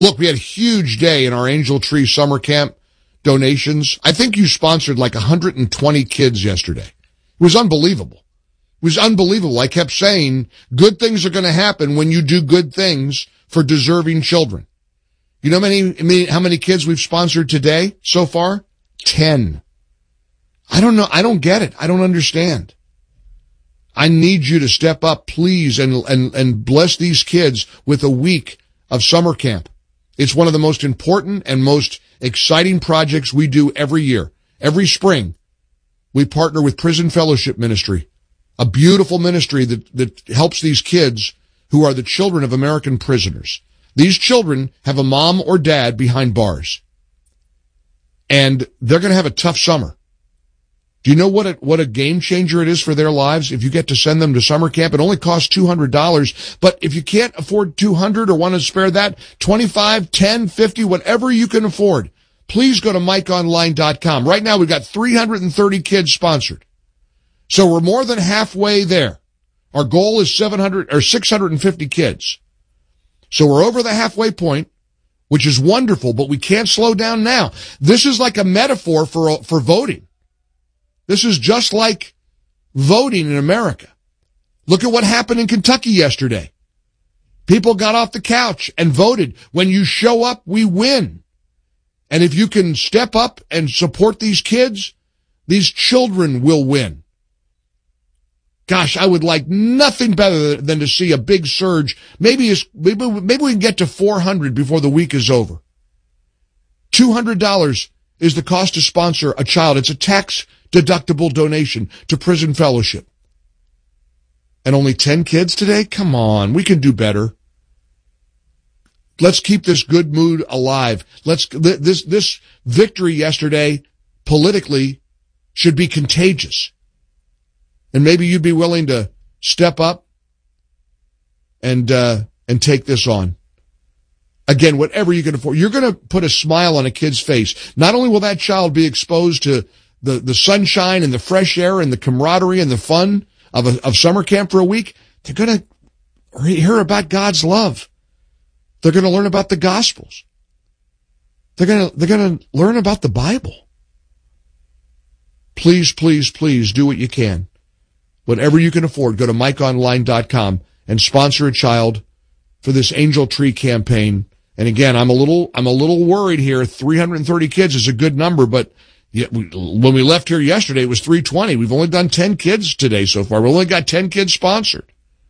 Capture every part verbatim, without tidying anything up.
Look, we had a huge day in our Angel Tree Summer Camp donations. I think you sponsored like one hundred twenty kids yesterday. It was unbelievable. It was unbelievable. I kept saying good things are going to happen when you do good things for deserving children. You know how many, how many kids we've sponsored today so far? Ten. I don't know. I don't get it. I don't understand. I need you to step up, please, and, and, and bless these kids with a week of summer camp. It's one of the most important and most exciting projects we do every year. Every spring, we partner with Prison Fellowship Ministry, a beautiful ministry that, that helps these kids who are the children of American prisoners. These children have a mom or dad behind bars, and they're going to have a tough summer. Do you know what a, what a game changer it is for their lives if you get to send them to summer camp? It only costs two hundred dollars, but if you can't afford two hundred dollars or want to spare that, twenty-five, ten, fifty, whatever you can afford, please go to mike online dot com. Right now we've got three hundred thirty kids sponsored. So we're more than halfway there. Our goal is seven hundred or six hundred fifty kids. So we're over the halfway point, which is wonderful, but we can't slow down now. This is like a metaphor for for voting. This is just like voting in America. Look at what happened in Kentucky yesterday. People got off the couch and voted. When you show up, we win. And if you can step up and support these kids, these children will win. Gosh, I would like nothing better than to see a big surge. Maybe, maybe, maybe we can get to four hundred before the week is over. two hundred dollars is the cost to sponsor a child. It's a tax deductible donation to Prison Fellowship. And only ten kids today? Come on, we can do better. Let's keep this good mood alive. Let's, this, this victory yesterday politically should be contagious. And maybe you'd be willing to step up and, uh, and take this on. Again, whatever you can afford. You're going to put a smile on a kid's face. Not only will that child be exposed to the, the sunshine and the fresh air and the camaraderie and the fun of a, of summer camp for a week, they're going to hear about God's love. They're going to learn about the Gospels. They're going to, they're going to learn about the Bible. Please, please, please do what you can. Whatever you can afford, go to mike online dot com and sponsor a child for this Angel Tree campaign. And again, I'm a little, I'm a little worried here. three hundred thirty kids is a good number, but yeah, we, when we left here yesterday, it was three twenty. We've only done ten kids today so far. We've only got ten kids sponsored.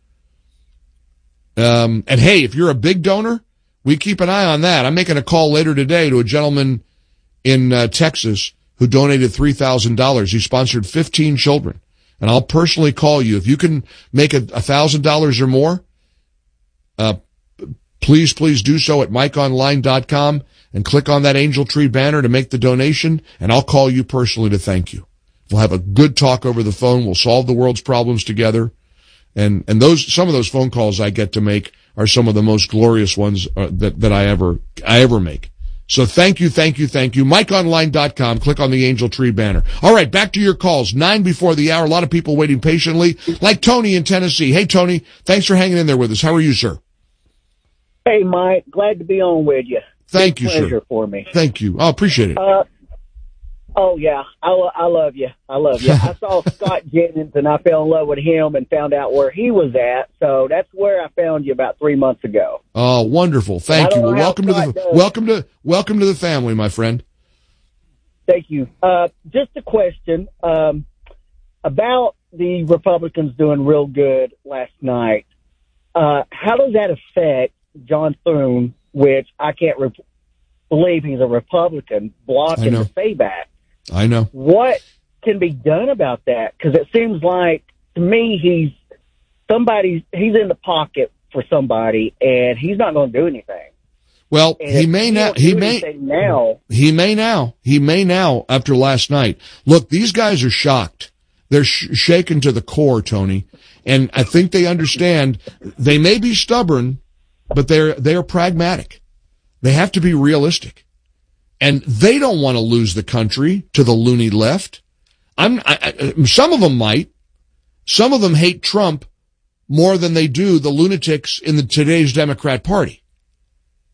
Um, and hey, if you're a big donor, we keep an eye on that. I'm making a call later today to a gentleman in uh, Texas who donated three thousand dollars. He sponsored fifteen children. And I'll personally call you. If you can make a one thousand dollars or more, uh, please, please do so at mike online dot com and click on that Angel Tree banner to make the donation, and I'll call you personally to thank you. We'll have a good talk over the phone. We'll solve the world's problems together. And, and those, some of those phone calls I get to make are some of the most glorious ones uh, that, that I ever, I ever make. So thank you, thank you, thank you. mike online dot com. Click on the Angel Tree banner. All right, back to your calls. Nine before the hour. A lot of people waiting patiently, like Tony in Tennessee. Hey, Tony, thanks for hanging in there with us. How are you, sir? Hey, Mike. Glad to be on with you. Thank you, sir. Pleasure for me. Thank you. I appreciate it. Uh, oh, yeah. I, I love you. I love you. I saw Scott Jennings, and I fell in love with him and found out where he was at. So that's where I found you about three months ago. Oh, wonderful. Thank you. Well, welcome to the, welcome to, welcome to the family, my friend. Thank you. Uh, just a question, um, about the Republicans doing real good last night. Uh, how does that affect John Thune, which I can't re- believe he's a Republican, blocking the SAVE Act? I know. What can be done about that? Because it seems like, to me, he's somebody, he's in the pocket for somebody, and he's not going to do anything. Well, and he may now, he may, now, he may now, he may now after last night. Look, these guys are shocked. They're sh- shaken to the core, Tony. And I think they understand they may be stubborn, but they're, they're pragmatic. They have to be realistic. And they don't want to lose the country to the loony left. I'm, I, I, some of them might. Some of them hate Trump more than they do the lunatics in the today's Democrat Party.